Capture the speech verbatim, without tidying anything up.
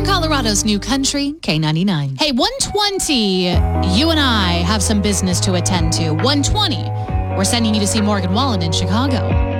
Colorado's new country, K ninety-nine. Hey, one twenty, you and I have some business to attend to. one twenty, we're sending you to see Morgan Wallen in Chicago.